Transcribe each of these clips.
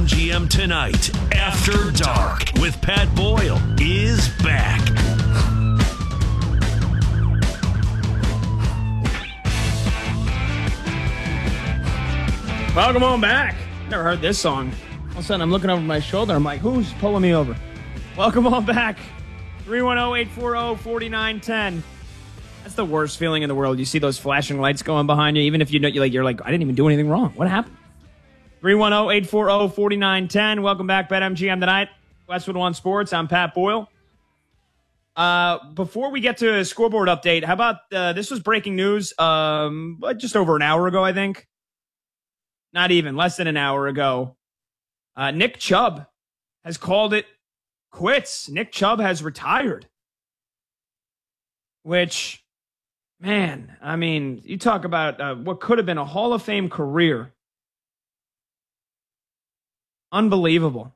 BetMGM Tonight, After Dark, with Pat Boyle, is back. Welcome on back. Never heard this song. All of a sudden, I'm looking over my shoulder. I'm like, who's pulling me over? Welcome on back. 310-840-4910. That's the worst feeling in the world. You see those flashing lights going behind you, even if you know, you're like, I didn't even do anything wrong. What happened? 310-840-4910. Welcome back, BetMGM Tonight. Westwood One Sports. I'm Pat Boyle. Before we get to a scoreboard update, how about this was breaking news just over an hour ago, I think. Not even, less than an hour ago. Nick Chubb has called it quits. Nick Chubb has retired. Which, man, I mean, you talk about what could have been a Hall of Fame career. Unbelievable.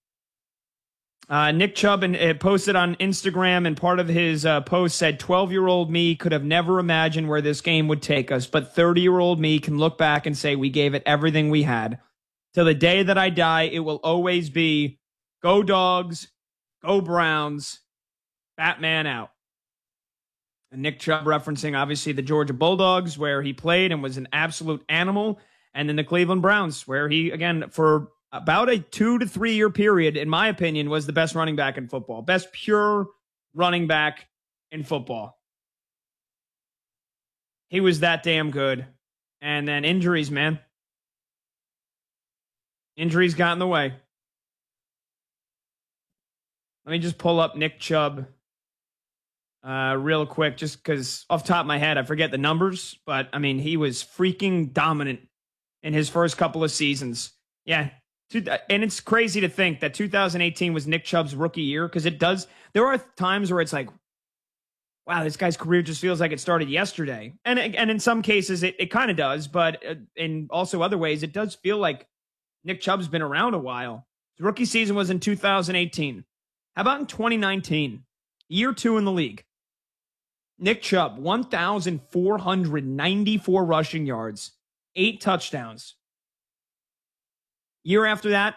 Nick Chubb posted on Instagram, and part of his post said, 12-year-old me could have never imagined where this game would take us, but 30-year-old me can look back and say we gave it everything we had. Till the day that I die, it will always be, go Dogs, go Browns, Batman out. And Nick Chubb referencing, obviously, the Georgia Bulldogs, where he played and was an absolute animal, and then the Cleveland Browns, where he, again, for about a 2 to 3 year period, in my opinion, was the best running back in football. Best pure running back in football. He was that damn good. And then injuries, man. Injuries got in the way. Let me just pull up Nick Chubb real quick, just because off the top of my head, I forget the numbers. But, I mean, he was freaking dominant in his first couple of seasons. Yeah. And it's crazy to think that 2018 was Nick Chubb's rookie year, because there are times where it's like, wow, this guy's career just feels like it started yesterday. And in some cases it kind of does, but in also other ways, it does feel like Nick Chubb's been around a while. His rookie season was in 2018. How about in 2019? Year 2 in the league. Nick Chubb, 1,494 rushing yards, 8 touchdowns. Year after that,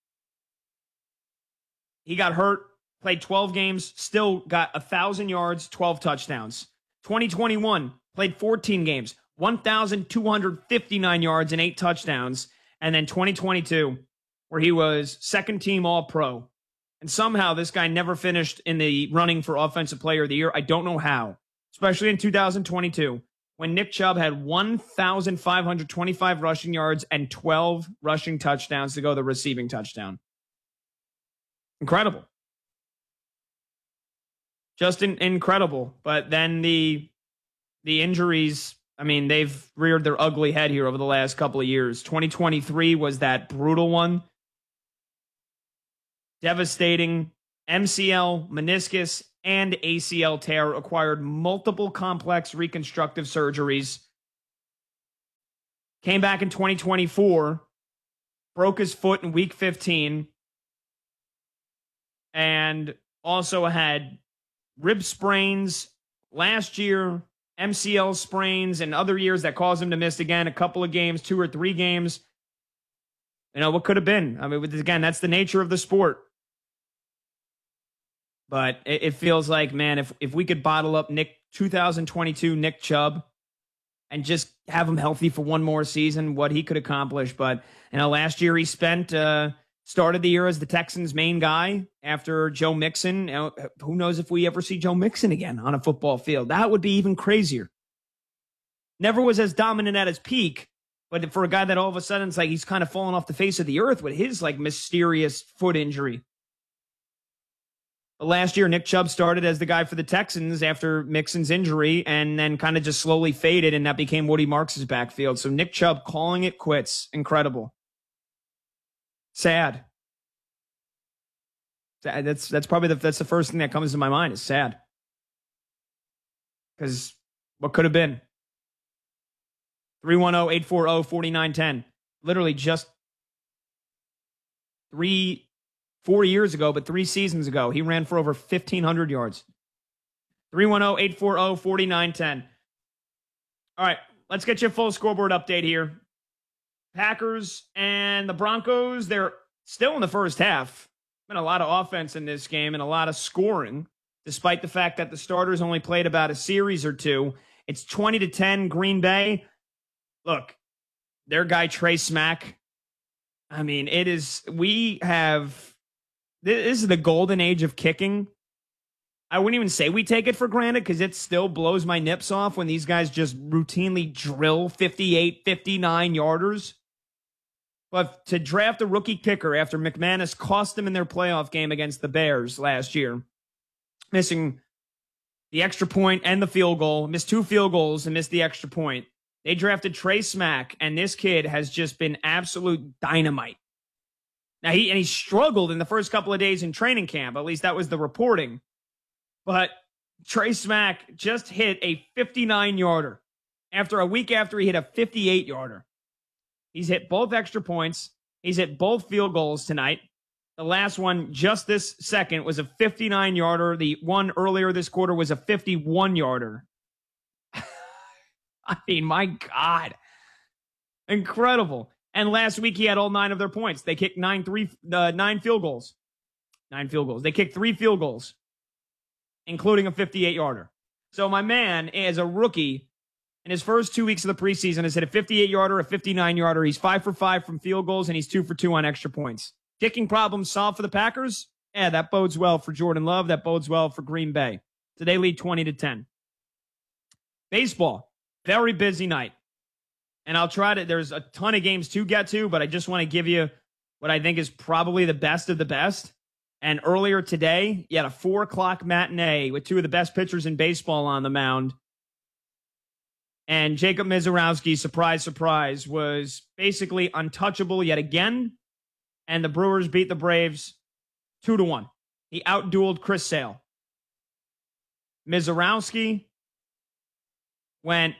he got hurt, played 12 games, still got 1,000 yards, 12 touchdowns. 2021, played 14 games, 1,259 yards and 8 touchdowns. And then 2022, where he was second team All-Pro. And somehow this guy never finished in the running for Offensive Player of the Year. I don't know how, especially in 2022. When Nick Chubb had 1,525 rushing yards and 12 rushing touchdowns to go the receiving touchdown. Incredible. Just incredible. But then the injuries, I mean, they've reared their ugly head here over the last couple of years. 2023 was that brutal one. Devastating. MCL, meniscus, and ACL tear, required multiple complex reconstructive surgeries. Came back in 2024, broke his foot in week 15, and also had rib sprains last year, MCL sprains, and other years that caused him to miss again a couple of games, 2 or 3 games. You know, what could have been? I mean, again, that's the nature of the sport. But it feels like, man, if we could bottle up 2022 Nick Chubb and just have him healthy for one more season, what he could accomplish. But, you know, last year he started the year as the Texans' main guy after Joe Mixon. You know, who knows if we ever see Joe Mixon again on a football field? That would be even crazier. Never was as dominant at his peak, but for a guy that all of a sudden it's like he's kind of fallen off the face of the earth with his like mysterious foot injury. Last year, Nick Chubb started as the guy for the Texans after Mixon's injury and then kind of just slowly faded, and that became Woody Marks' backfield. So Nick Chubb calling it quits. Incredible. Sad. That's probably that's the first thing that comes to my mind is sad. Because what could have been? 310-840-4910. Literally just 4 years ago, but 3 seasons ago, he ran for over 1,500 yards. 310-840-4910. All right, let's get you a full scoreboard update here. Packers and the Broncos, they're still in the first half, been a lot of offense in this game and a lot of scoring, despite the fact that the starters only played about a series or two. It's 20-10 Green Bay. Look, their guy Trey Smack. I mean, this is the golden age of kicking. I wouldn't even say we take it for granted because it still blows my nips off when these guys just routinely drill 58, 59 yarders. But to draft a rookie kicker after McManus cost them in their playoff game against the Bears last year, missing the extra point and the field goal, missed 2 field goals and missed the extra point. They drafted Trey Smack, and this kid has just been absolute dynamite. Now, he struggled in the first couple of days in training camp. At least that was the reporting. But Trey Smack just hit a 59-yarder a week after he hit a 58-yarder. He's hit both extra points. He's hit both field goals tonight. The last one just this second was a 59-yarder. The one earlier this quarter was a 51-yarder. I mean, my God. Incredible. And last week he had all 9 of their points. They kicked 9 field goals. 9 field goals. They kicked 3 field goals, including a 58-yarder. So my man, as a rookie, in his first 2 weeks of the preseason, has hit a 58-yarder, a 59-yarder. He's 5 for 5 from field goals, and he's 2 for 2 on extra points. Kicking problems solved for the Packers? Yeah, that bodes well for Jordan Love. That bodes well for Green Bay. So they lead 20-10. Baseball. Very busy night. And there's a ton of games to get to, but I just want to give you what I think is probably the best of the best. And earlier today, you had a 4 o'clock matinee with 2 of the best pitchers in baseball on the mound. And Jacob Mizorowski, surprise, surprise, was basically untouchable yet again. And the Brewers beat the Braves 2-1. He outdueled Chris Sale. Mizorowski went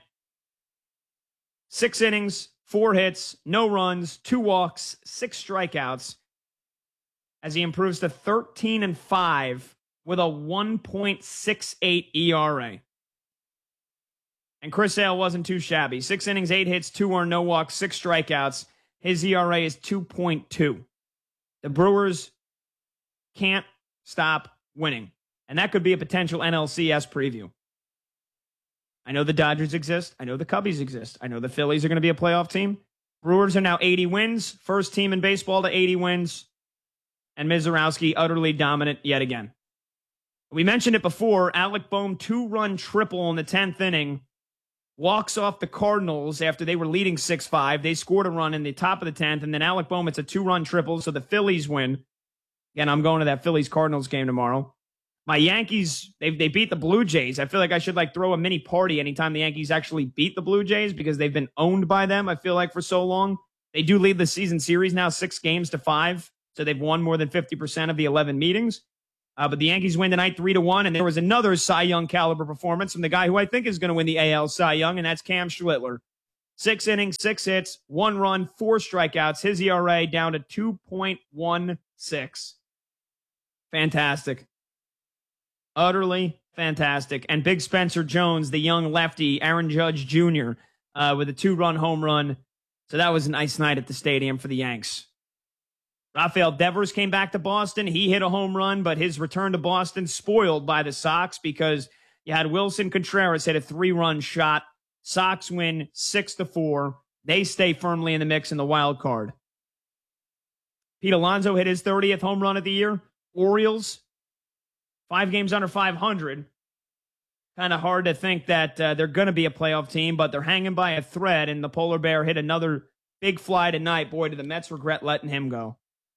6 innings, 4 hits, no runs, 2 walks, 6 strikeouts, as he improves to 13-5 with a 1.68 ERA. And Chris Sale wasn't too shabby. 6 innings, 8 hits, 2 earned, no walks, 6 strikeouts. His ERA is 2.2. The Brewers can't stop winning. And that could be a potential NLCS preview. I know the Dodgers exist. I know the Cubbies exist. I know the Phillies are going to be a playoff team. Brewers are now 80 wins. First team in baseball to 80 wins. And Mizorowski utterly dominant yet again. We mentioned it before. Alec Bohm 2-run triple in the 10th inning. Walks off the Cardinals after they were leading 6-5. They scored a run in the top of the 10th. And then Alec Bohm, it's a 2-run triple. So the Phillies win. Again, I'm going to that Phillies-Cardinals game tomorrow. My Yankees, they beat the Blue Jays. I feel like I should throw a mini party anytime the Yankees actually beat the Blue Jays because they've been owned by them, I feel like, for so long. They do lead the season series now 6-5. So they've won more than 50% of the 11 meetings. But the Yankees win tonight 3-1. And there was another Cy Young caliber performance from the guy who I think is going to win the AL Cy Young, and that's Cam Schlittler. 6 innings, 6 hits, 1 run, 4 strikeouts. His ERA down to 2.16. Fantastic. Utterly fantastic. And Big Spencer Jones, the young lefty, Aaron Judge Jr., with a 2-run home run. So that was a nice night at the stadium for the Yanks. Rafael Devers came back to Boston. He hit a home run, but his return to Boston spoiled by the Sox because you had Wilson Contreras hit a 3-run shot. Sox win 6-4. They stay firmly in the mix in the wild card. Pete Alonso hit his 30th home run of the year. Orioles, 5 games under 500. Kind of hard to think that they're going to be a playoff team, but they're hanging by a thread, and the Polar Bear hit another big fly tonight. Boy, do the Mets regret letting him go.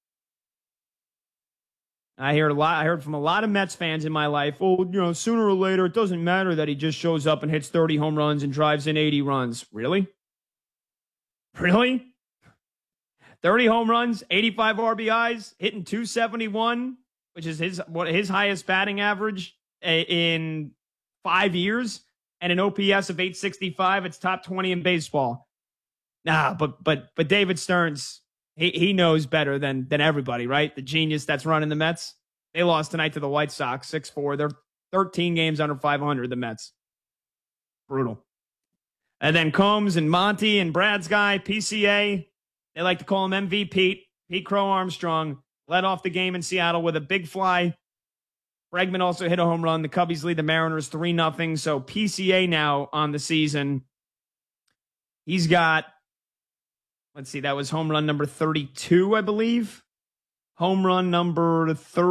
I heard from a lot of Mets fans in my life, sooner or later, it doesn't matter that he just shows up and hits 30 home runs and drives in 80 runs. Really? Really? 30 home runs, 85 RBIs, hitting 271, which is his highest batting average in 5 years, and an OPS of 865. It's top 20 in baseball. But David Stearns, he knows better than everybody, right? The genius that's running the Mets. They lost tonight to the White Sox, 6-4. They're 13 games under 500, the Mets. Brutal. And then Combs and Monty and Brad's guy, PCA, they like to call him MVP. Pete Crow Armstrong led off the game in Seattle with a big fly. Bregman also hit a home run. The Cubbies lead the Mariners 3-0. So PCA now on the season. He's got, let's see, that was home run number 32, I believe. Home run number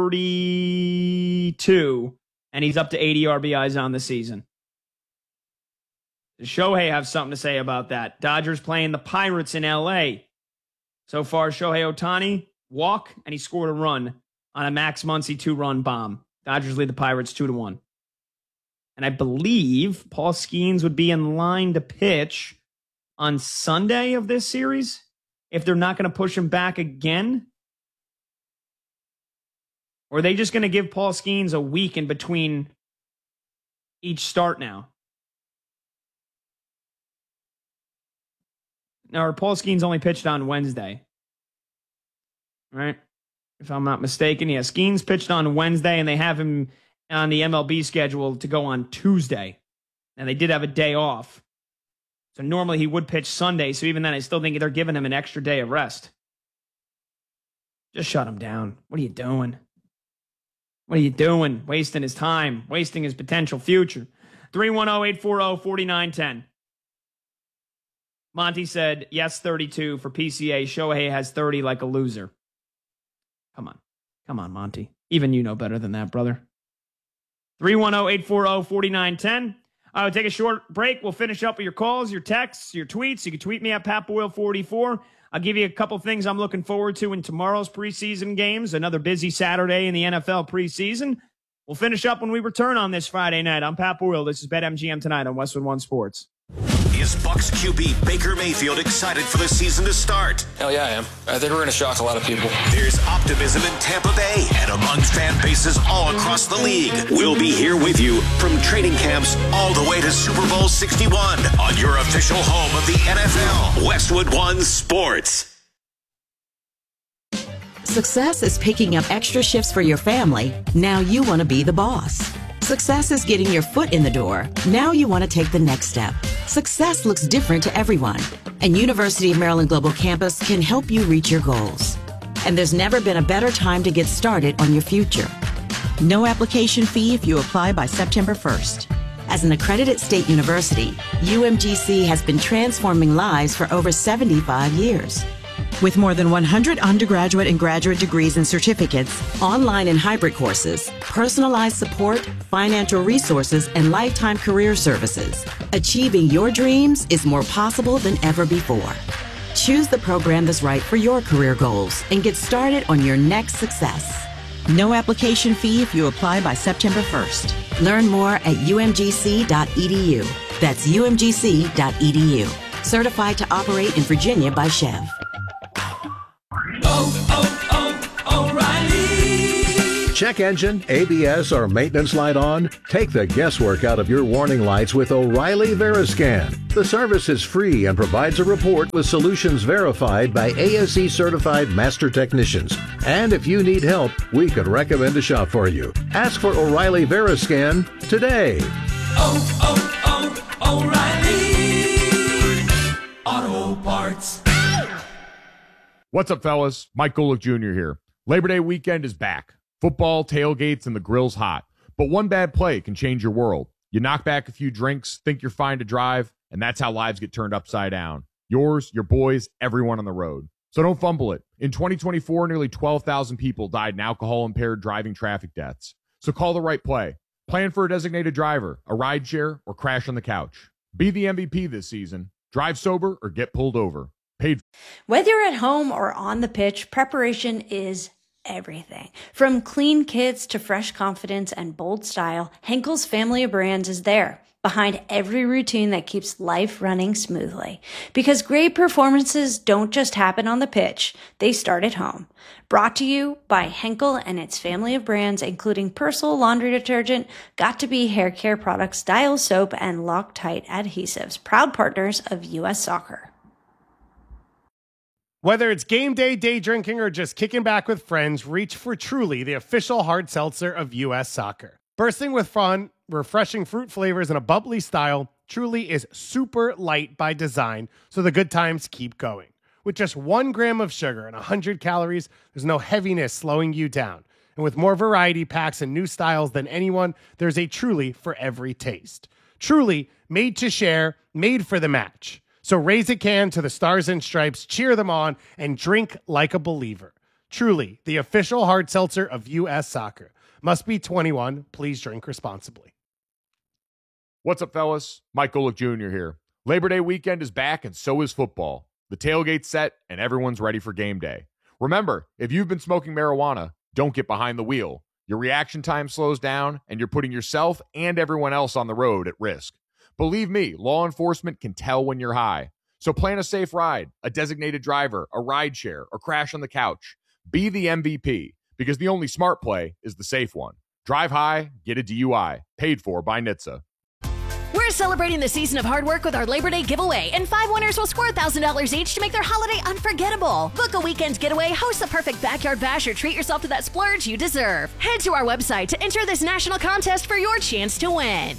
32. And he's up to 80 RBIs on the season. Does Shohei have something to say about that? Dodgers playing the Pirates in LA. So far, Shohei Ohtani, walk, and he scored a run on a Max Muncy 2-run bomb. Dodgers lead the Pirates 2-1. And I believe Paul Skeens would be in line to pitch on Sunday of this series if they're not going to push him back again. Or are they just going to give Paul Skeens a week in between each start now? Now, Paul Skeens only pitched on Wednesday. Right? If I'm not mistaken. Yeah, Skeens pitched on Wednesday, and they have him on the MLB schedule to go on Tuesday. And they did have a day off. So normally he would pitch Sunday. So even then, I still think they're giving him an extra day of rest. Just shut him down. What are you doing? What are you doing? Wasting his time. Wasting his potential future. 310-840-4910. Monty said, yes, 32 for PCA. Shohei has 30 like a loser. Come on. Come on, Monty. Even you know better than that, brother. 310-840-4910. I will take a short break. We'll finish up with your calls, your texts, your tweets. You can tweet me at PatBoyle44. I'll give you a couple things I'm looking forward to in tomorrow's preseason games. Another busy Saturday in the NFL preseason. We'll finish up when we return on this Friday night. I'm Pat Boyle. This is BetMGM Tonight on Westwood One Sports. Is Bucs QB Baker Mayfield excited for the season to start? Hell yeah, I am. I think we're going to shock a lot of people. There's optimism in Tampa Bay and among fan bases all across the league. We'll be here with you from training camps all the way to Super Bowl 61 on your official home of the NFL, Westwood One Sports. Success is picking up extra shifts for your family. Now you want to be the boss. Success is getting your foot in the door. Now you want to take the next step. Success looks different to everyone, and University of Maryland Global Campus can help you reach your goals. And there's never been a better time to get started on your future. No application fee if you apply by September 1st. As an accredited state university, UMGC has been transforming lives for over 75 years. With more than 100 undergraduate and graduate degrees and certificates, online and hybrid courses, personalized support, financial resources, and lifetime career services, achieving your dreams is more possible than ever before. Choose the program that's right for your career goals and get started on your next success. No application fee if you apply by September 1st. Learn more at umgc.edu. That's umgc.edu. Certified to operate in Virginia by Chev. O'Reilly. Check engine, ABS, or maintenance light on? Take the guesswork out of your warning lights with O'Reilly Veriscan. The service is free and provides a report with solutions verified by ASE certified master technicians. And if you need help, we could recommend a shop for you. Ask for O'Reilly Veriscan today. O'Reilly Auto Parts. What's up, fellas? Mike Golick Jr. here. Labor Day weekend is back. Football, tailgates, and the grill's hot. But one bad play can change your world. You knock back a few drinks, think you're fine to drive, and that's how lives get turned upside down. Yours, your boys, everyone on the road. So don't fumble it. In 2024, nearly 12,000 people died in alcohol-impaired driving traffic deaths. So call the right play. Plan for a designated driver, a rideshare, or crash on the couch. Be the MVP this season. Drive sober or get pulled over. Paid. Whether you're at home or on the pitch, preparation is everything. From clean kits to fresh confidence and bold style, Henkel's family of brands is there, behind every routine that keeps life running smoothly. Because great performances don't just happen on the pitch, they start at home. Brought to you by Henkel and its family of brands, including Persil laundry detergent, Got2b hair care products, Dial soap, and Loctite adhesives, proud partners of U.S. Soccer. Whether it's game day, day drinking, or just kicking back with friends, reach for Truly, the official hard seltzer of U.S. Soccer. Bursting with fun, refreshing fruit flavors, and a bubbly style, Truly is super light by design, so the good times keep going. With just 1 gram of sugar and 100 calories, there's no heaviness slowing you down. And with more variety packs and new styles than anyone, there's a Truly for every taste. Truly, made to share, made for the match. So raise a can to the Stars and Stripes, cheer them on, and drink like a believer. Truly, the official hard seltzer of U.S. Soccer. Must be 21. Please drink responsibly. What's up, fellas? Mike Golick Jr. here. Labor Day weekend is back, and so is football. The tailgate's set, and everyone's ready for game day. Remember, if you've been smoking marijuana, don't get behind the wheel. Your reaction time slows down, and you're putting yourself and everyone else on the road at risk. Believe me, law enforcement can tell when you're high. So plan a safe ride, a designated driver, a ride share, or crash on the couch. Be the MVP, because the only smart play is the safe one. Drive high, get a DUI. Paid for by NHTSA. We're celebrating the season of hard work with our Labor Day giveaway, and 5 winners will score $1,000 each to make their holiday unforgettable. Book a weekend getaway, host the perfect backyard bash, or treat yourself to that splurge you deserve. Head to our website to enter this national contest for your chance to win.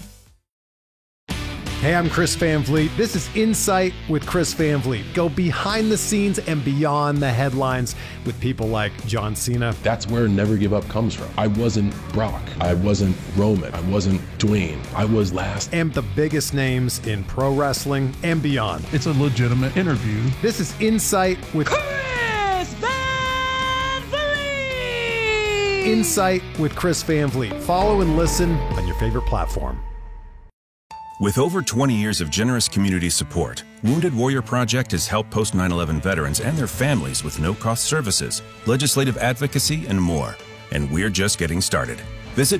Hey, I'm Chris Van Vliet. This is Insight with Chris Van Vliet. Go behind the scenes and beyond the headlines with people like John Cena. That's where Never Give Up comes from. I wasn't Brock. I wasn't Roman. I wasn't Dwayne. I was last. And the biggest names in pro wrestling and beyond. It's a legitimate interview. This is Insight with Chris Van Vliet. Insight with Chris Van Vliet. Follow and listen on your favorite platform. With over 20 years of generous community support, Wounded Warrior Project has helped post 9/11 veterans and their families with no-cost services, legislative advocacy, and more. And we're just getting started. Visit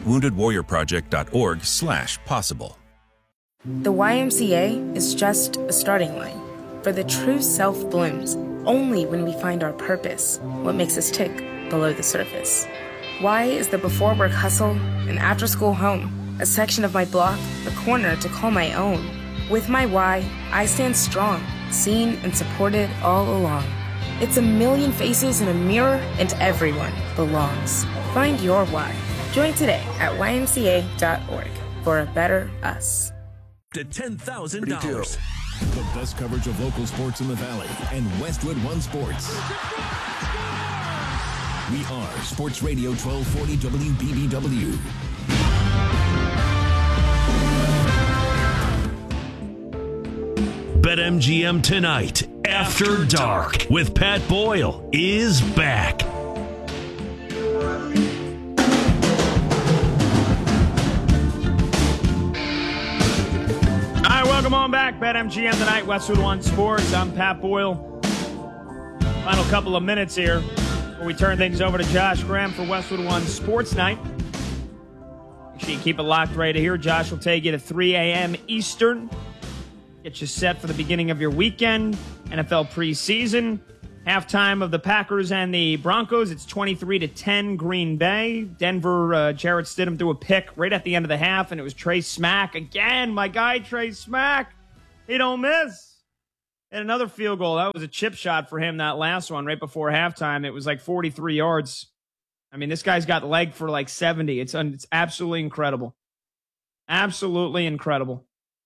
woundedwarriorproject.org/possible. The YMCA is just a starting line. For the true self blooms only when we find our purpose, what makes us tick below the surface. Y is the before-work hustle and after-school home. A section of my block, a corner to call my own. With my why, I stand strong, seen and supported all along. It's a million faces in a mirror, and everyone belongs. Find your why. Join today at ymca.org for a better us. To $10,000. The best coverage of local sports in the Valley and Westwood One Sports. We are Sports Radio 1240 WBBW. BetMGM Tonight, After Dark, with Pat Boyle, is back. All right, welcome on back. BetMGM Tonight, Westwood One Sports. I'm Pat Boyle. Final couple of minutes here before we turn things over to Josh Graham for Westwood One Sports Night. Make sure you keep it locked right here. Josh will take you to 3 a.m. Eastern. Get you set for the beginning of your weekend. NFL preseason. Halftime of the Packers and the Broncos. It's 23-10 Green Bay. Denver, Jarrett Stidham threw a pick right at the end of the half, and it was Trey Smack. Again, my guy Trey Smack. He don't miss. And another field goal. That was a chip shot for him, that last one, right before halftime. It was like 43 yards. I mean, this guy's got leg for like 70. It's absolutely incredible. Absolutely incredible.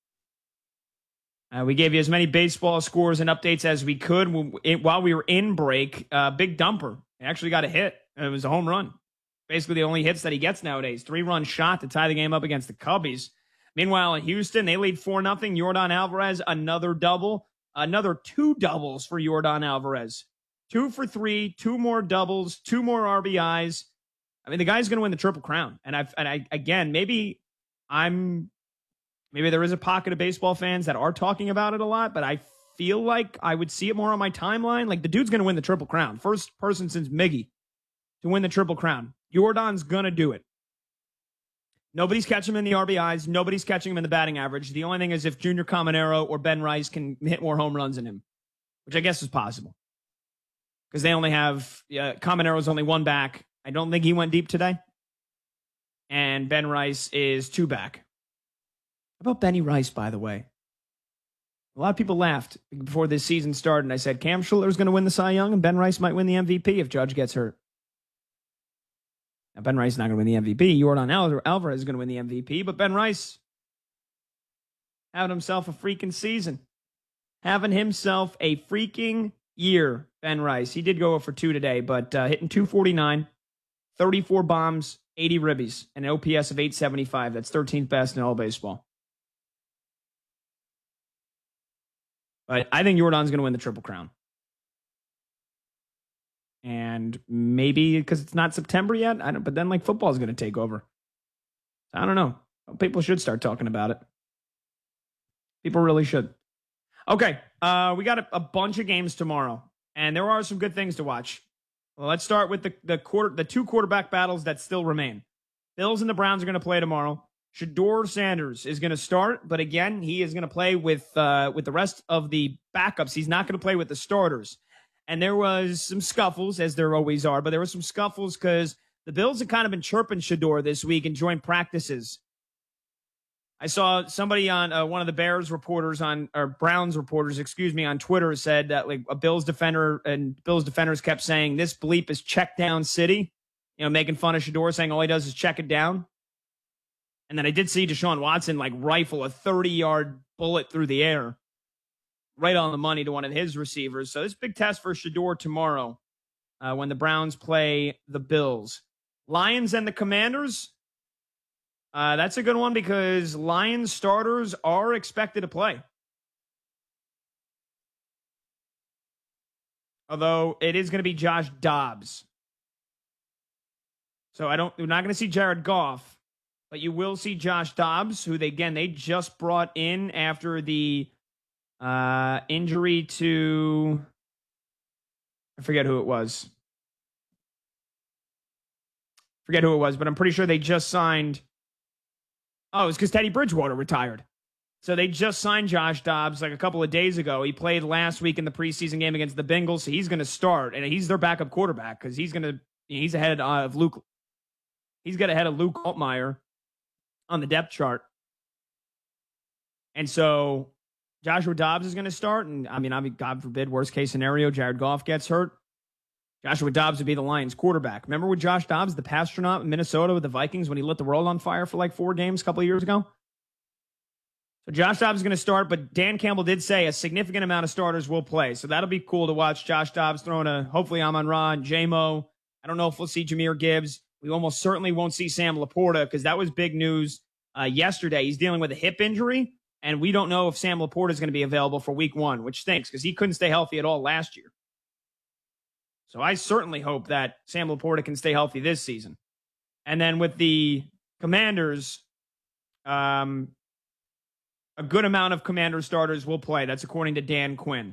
We gave you as many baseball scores and updates as we could while we were in break. Big Dumper actually got a hit. It was a home run. Basically the only hits that he gets nowadays. 3-run shot to tie the game up against the Cubbies. Meanwhile, in Houston, they lead 4-0. Yordan Alvarez, another double. Another 2 doubles for Yordan Alvarez. 2 for 3, 2 more doubles, 2 more RBIs. I mean, the guy's going to win the Triple Crown. And I again, maybe there is a pocket of baseball fans that are talking about it a lot, but I feel like I would see it more on my timeline. Like, the dude's going to win the Triple Crown. First person since Miggy to win the Triple Crown. Yordan's going to do it. Nobody's catching him in the RBIs. Nobody's catching him in the batting average. The only thing is if Junior Caminero or Ben Rice can hit more home runs than him, which I guess is possible. Because they only have, Caminero's only 1 back. I don't think he went deep today. And Ben Rice is 2 back. How about Benny Rice, by the way? A lot of people laughed before this season started, and I said Cam Schiller's going to win the Cy Young, and Ben Rice might win the MVP if Judge gets hurt. Now, Ben Rice is not going to win the MVP. Yordan Alvarez is going to win the MVP, but Ben Rice having himself a freaking season. Having himself a freaking year, Ben Rice. He did go for 2 today, but hitting 249, 34 bombs, 80 ribbies, and an OPS of 875. That's 13th best in all baseball. But I think Jordan's going to win the Triple Crown. And maybe because it's not September yet, but then like football is going to take over. I don't know. People should start talking about it. People really should. Okay, we got a bunch of games tomorrow, and there are some good things to watch. Well, let's start with the two quarterback battles that still remain. Bills and the Browns are going to play tomorrow. Shedeur Sanders is going to start, but again, he is going to play with the rest of the backups. He's not going to play with the starters. And there was some scuffles, as there always are, but there were some scuffles because the Bills have kind of been chirping Shedeur this week and joint practices. I saw somebody on one of the Browns reporters on Twitter said that like a Bills defender and Bills defenders kept saying this bleep is check down city, making fun of Shedeur, saying all he does is check it down. And then I did see Deshaun Watson like rifle a 30-yard bullet through the air, right on the money to one of his receivers. So this big test for Shedeur tomorrow when the Browns play the Bills. Lions and the Commanders. That's a good one because Lions starters are expected to play. Although it is going to be Josh Dobbs. So we're not going to see Jared Goff, but you will see Josh Dobbs, who they just brought in after the injury to, I forget who it was, but I'm pretty sure they just signed. Oh, it's because Teddy Bridgewater retired. So they just signed Josh Dobbs like a couple of days ago. He played last week in the preseason game against the Bengals, so he's going to start, and he's their backup quarterback because he's ahead of Luke. He's got ahead of Luke Altmaier on the depth chart, and so Joshua Dobbs is going to start. And I mean, God forbid, worst case scenario, Jared Goff gets hurt. Joshua Dobbs would be the Lions quarterback. Remember with Josh Dobbs, the astronaut in Minnesota with the Vikings when he lit the world on fire for like 4 games a couple of years ago? So Josh Dobbs is going to start, but Dan Campbell did say a significant amount of starters will play. So that'll be cool to watch Josh Dobbs throwing hopefully Amon-Ra and J-Mo. I don't know if we'll see Jahmyr Gibbs. We almost certainly won't see Sam Laporta because that was big news yesterday. He's dealing with a hip injury, and we don't know if Sam Laporta is going to be available for week 1, which stinks because he couldn't stay healthy at all last year. So I certainly hope that Sam Laporta can stay healthy this season. And then with the Commanders, a good amount of Commander starters will play. That's according to Dan Quinn.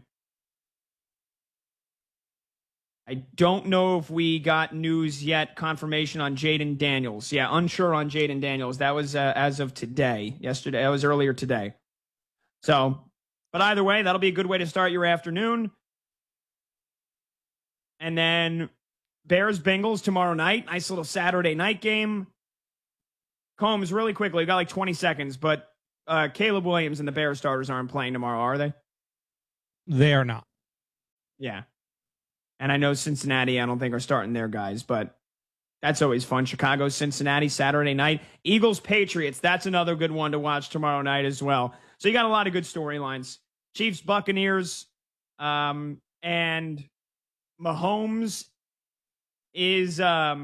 I don't know if we got news yet, confirmation on Jaden Daniels. Yeah, unsure on Jaden Daniels. That was as of today. Yesterday, that was earlier today. So, but either way, that'll be a good way to start your afternoon. And then Bears-Bengals tomorrow night. Nice little Saturday night game. Combs, really quickly, we got like 20 seconds, but Caleb Williams and the Bears starters aren't playing tomorrow, are they? They are not. Yeah. And I know Cincinnati, I don't think, are starting their guys, but that's always fun. Chicago, Cincinnati, Saturday night. Eagles, Patriots, that's another good one to watch tomorrow night as well. So you got a lot of good storylines. Chiefs, Buccaneers, and Mahomes is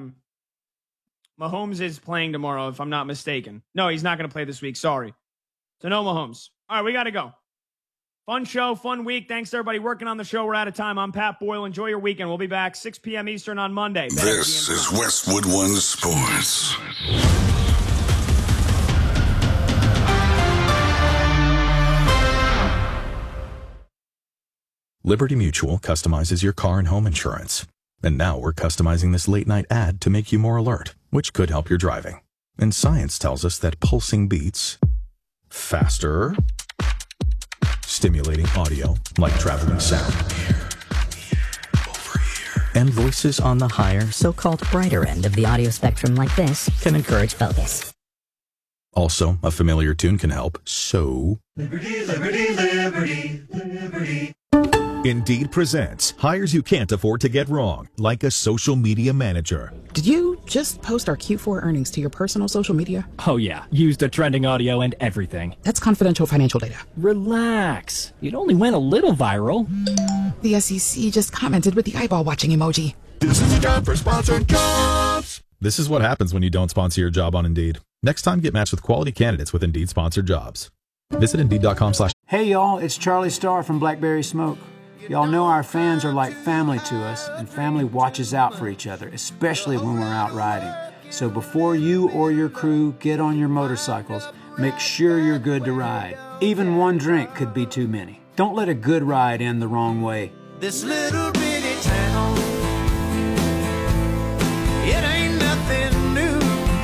playing tomorrow, if I'm not mistaken. No, he's not going to play this week. Sorry. So no Mahomes. All right, we got to go. Fun show, fun week. Thanks to everybody working on the show. We're out of time. I'm Pat Boyle. Enjoy your weekend. We'll be back 6 p.m. Eastern on Monday. This is Westwood One Sports. Liberty Mutual customizes your car and home insurance. And now we're customizing this late-night ad to make you more alert, which could help your driving. And science tells us that pulsing beats faster, stimulating audio like traveling sound, and voices on the higher, so-called brighter end of the audio spectrum like this can encourage focus. Also, a familiar tune can help, so... Liberty, liberty, liberty, liberty. Indeed presents hires you can't afford to get wrong, like a social media manager. Did you just post our Q4 earnings to your personal social media? Oh yeah, used the trending audio and everything. That's confidential financial data. Relax. It only went a little viral. The SEC just commented with the eyeball watching emoji. This is a job for sponsored jobs. This is what happens when you don't sponsor your job on Indeed. Next time, get matched with quality candidates with Indeed sponsored jobs. Visit Indeed.com/. Hey y'all, it's Charlie Starr from Blackberry Smoke. Y'all know our fans are like family to us, and family watches out for each other, especially when we're out riding. So before you or your crew get on your motorcycles, make sure you're good to ride. Even one drink could be too many. Don't let a good ride end the wrong way. This little bitty town, it ain't nothing new.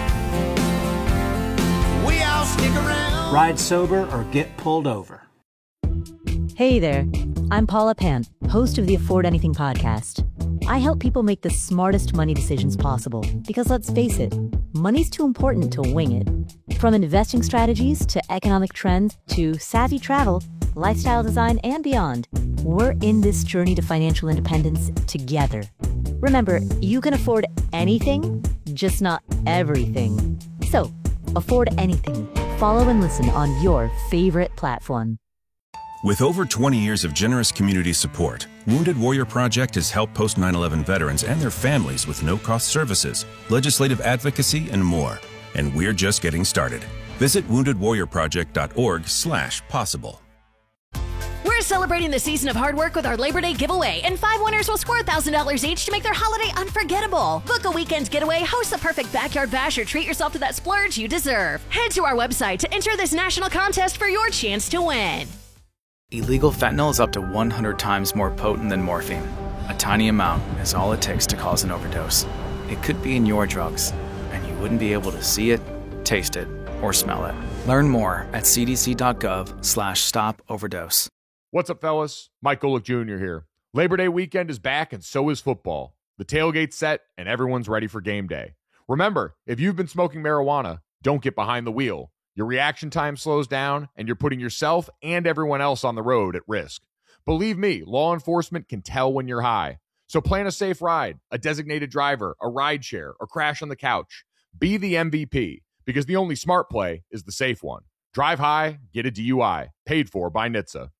We all stick around. Ride sober or get pulled over. Hey there, I'm Paula Pant, host of the Afford Anything podcast. I help people make the smartest money decisions possible because let's face it, money's too important to wing it. From investing strategies to economic trends to savvy travel, lifestyle design, and beyond, we're in this journey to financial independence together. Remember, you can afford anything, just not everything. So, afford anything. Follow and listen on your favorite platform. With over 20 years of generous community support, Wounded Warrior Project has helped post 9/11 veterans and their families with no-cost services, legislative advocacy, and more. And we're just getting started. Visit woundedwarriorproject.org/possible. We're celebrating the season of hard work with our Labor Day giveaway, and 5 winners will score $1,000 each to make their holiday unforgettable. Book a weekend getaway, host the perfect backyard bash, or treat yourself to that splurge you deserve. Head to our website to enter this national contest for your chance to win. Illegal fentanyl is up to 100 times more potent than morphine. A tiny amount is all it takes to cause an overdose. It could be in your drugs, and you wouldn't be able to see it, taste it, or smell it. Learn more at cdc.gov/stop-overdose. What's up, fellas? Mike Golick Jr. here. Labor Day weekend is back, and so is football. The tailgate's set, and everyone's ready for game day. Remember, if you've been smoking marijuana, don't get behind the wheel. Your reaction time slows down, and you're putting yourself and everyone else on the road at risk. Believe me, law enforcement can tell when you're high. So plan a safe ride, a designated driver, a ride share, or crash on the couch. Be the MVP, because the only smart play is the safe one. Drive high, get a DUI. Paid for by NHTSA.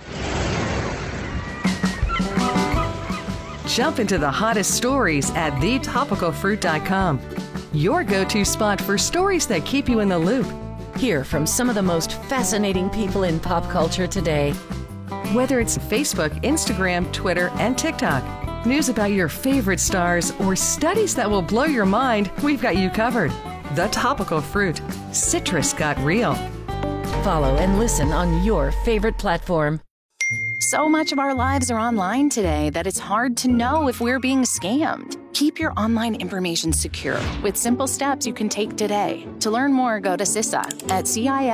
Jump into the hottest stories at thetopicalfruit.com. Your go-to spot for stories that keep you in the loop. Hear from some of the most fascinating people in pop culture today. Whether it's Facebook, Instagram, Twitter, and TikTok, news about your favorite stars, or studies that will blow your mind, we've got you covered. The Topical Fruit. Citrus got real. Follow and listen on your favorite platform. So much of our lives are online today that it's hard to know if we're being scammed. Keep your online information secure with simple steps you can take today. To learn more, go to CISA at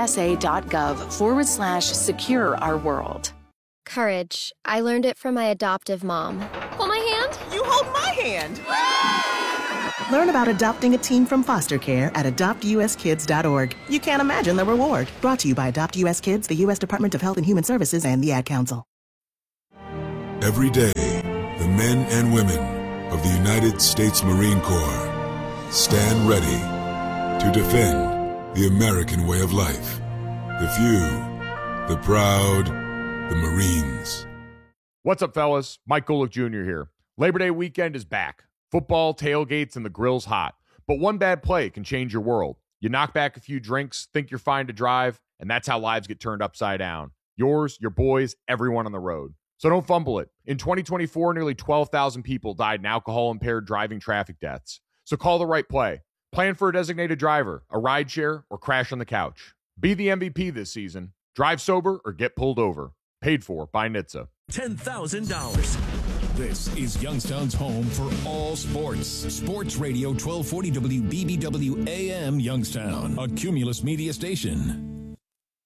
cisa.gov/secure our world. Courage. I learned it from my adoptive mom. Hold my hand. You hold my hand. Learn about adopting a teen from foster care at adoptuskids.org. You can't imagine the reward. Brought to you by Adopt US Kids, the U.S. Department of Health and Human Services, and the Ad Council. Every day, the men and women of the United States Marine Corps stand ready to defend the American way of life. The few, the proud, the Marines. What's up, fellas? Mike Golick Jr. here. Labor Day weekend is back. Football, tailgates, and the grill's hot. But one bad play can change your world. You knock back a few drinks, think you're fine to drive, and that's how lives get turned upside down. Yours, your boys, everyone on the road. So don't fumble it. In 2024, nearly 12,000 people died in alcohol-impaired driving traffic deaths. So call the right play. Plan for a designated driver, a ride share, or crash on the couch. Be the MVP this season. Drive sober or get pulled over. Paid for by NHTSA. $10,000. This is Youngstown's home for all sports. Sports Radio 1240 WBBW AM Youngstown, a Cumulus media station.